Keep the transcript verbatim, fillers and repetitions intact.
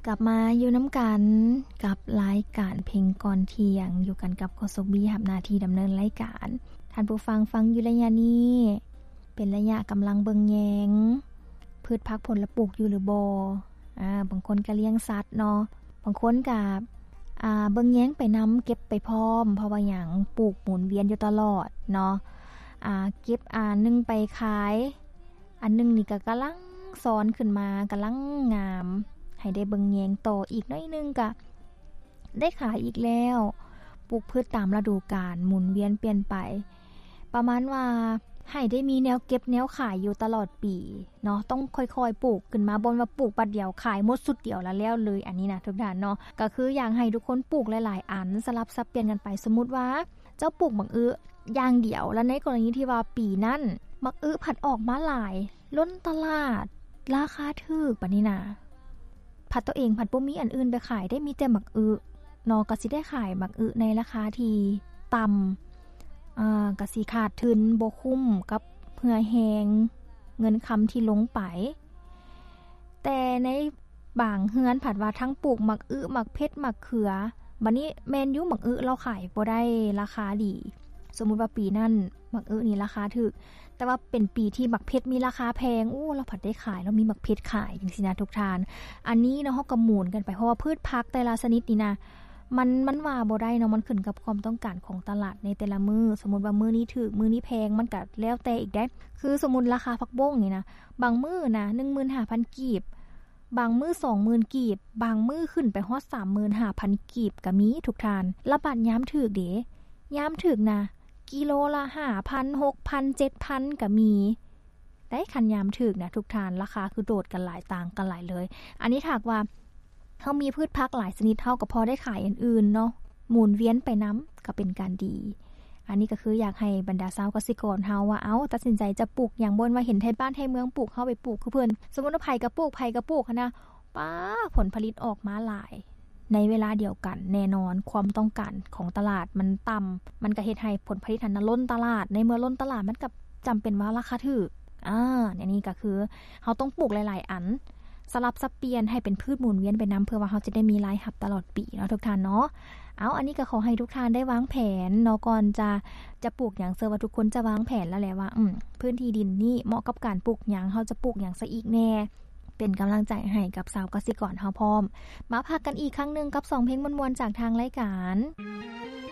กลับมาอยู่น้ำกันกับรายการเพลงก่อนเที่ยงอยู่กันกับโคศกบีรับหน้าที่ดำเนินรายการท่านผู้ฟังฟังอยู่ระยะนี้เป็นระยะกำลังเบิ่งแยงพืชผักผลปลูกอยู่หรือบ่อ่าบางคนก็เลี้ยงสัตว์เนาะบางคนก็อ่าเบิ่งแยงไปนำเก็บไปพร้อมเพราะว่าหยังปลูกหมุนเวียนอยู่ตลอดเนาะอ่าเก็บอันนึงไปขายอันนึงนี่ก็กำลังซ้อนขึ้นมากำลังงามให้ได้เบิ่งแยงต่ออีกหน่อยนึงก็ได้ขายอีกแล้วปลูกพืชตามฤดูกาลหมุนเวียนเปลี่ยนไปประมาณว่าให้ได้มีแนวเก็บแนวขายอยู่ตลอดปีเนาะต้องค่อยๆปลูกขึ้นมาบนว่าปลูกบัดเดียวขายหมดสุดเดียวแล้วแล้วเลยอันนี้นะทุกท่านเนาะก็คืออยากให้ทุกคนปลูกหลายๆอันสลับซับเปลี่ยนกันไปสมมุติว่าเจ้าปลูกบักอึอย่างเดียวแล้วในกรณีที่ว่าปีนั้นบักอึผัดออกมาหลายล้นตลาดราคาถูกปานนี้นะผัดตัวเองผัดบ่มีอันอื่นไปขายได้มีแต่บักอึเนาะก็สิได้ขายบักอึในราคาที่ต่ำอ่าก็สิขาดทุนบ่คุ้มกับเหือแฮงเงินคำที่ลงไปแต่ในบางเฮือนผัดว่าทั้งปลูกมักอึมักเพชรมักเขือบัดนี้แม่นอยู่มักอึเราขายบ่ได้ราคาดีสมมุติว่าปีนั้นมักอึนี่ราคาถูกแต่ว่าเป็นปีที่มักเพชรมีราคาแพงอู้เราผัดได้ขายแล้วมีมักเพชรขายจังซี่นะทุกท่านอันนี้เนาะเฮาก็หมุนกันไปเพราะว่าพืชผักแต่ละชนิดนี่นะมันมันว่าบ่ได้เนาะมันขึ้นกับความต้องการของตลาดในแต่ละมื้อสมมุติว่ามื้อนี้ถูกมื้อนี้แพงมันก็แล้วแต่อีกได้คือสมมุติราคาผักบ้งนี่นะบางมื้อนะ หนึ่งหมื่นห้าพัน กีบบางมื้อ สองหมื่น กีบบางมื้อขึ้นไปฮอด สามหมื่นห้าพัน กีบก็มีทุกท่านละบาดยามถูกเด้ยามถูกนะกิโลละ ห้าพัน หกพัน เจ็ดพัน ก็มีได้คันยามถูกนะทุกท่านราคาคือโดดกันหลายต่างกันหลายเลยอันนี้ถากว่าเฮามีพืชผักหลายชนิดเฮาก็พอได้ขายอันอื่นเนาะหมุนเวียนไปนำก็เป็นการดีอันนี้ก็คืออยากให้บรรดาชาวเกษตรกรเฮาว่าเอ้าตัดสินใจจะปลูกอย่างบ่นว่าเห็นไทบ้านไทเมืองปลูกเฮาไปปลูกคือเพิ่นสมมุติว่าไผก็ปลูกไผก็ปลูกหันนะป้าผลผลิตออกมาหลายในเวลาเดียวกันแน่นอนความต้องการของตลาดมันต่ำมันก็เฮ็ดให้ผลผลิตนั้นล้นตลาดในเมื่อล้นตลาดมันก็จำเป็นว่าราคาถูกอ่าอันนี้ก็คือเฮาต้องปลูกหลายๆอันสลับสับเปลี่ยนให้เป็นพืชหมุนเวียนไปนํเพื่อว่าเฮาจะได้มีรายรับตลอดปีเนาะทุกท่านเนาะเอาอันนี้ก็ขอให้ทุกท่านได้วางแผนเนาะก่อนจะจะปลูกหยังเชื่อว่าทุกคนจะวางแผนแล้วแหละว่าอืมพื้นที่ดินนี่เหมาะกับการปลูกหยังเฮาจะปลูกหยังซะอีกแน่เป็นกำลังใจให้กับชาวเกษตรกรเฮาพร้อมมาพักกันอีกครั้งนึงกับสองเพลงม่วนๆจากทางรายการ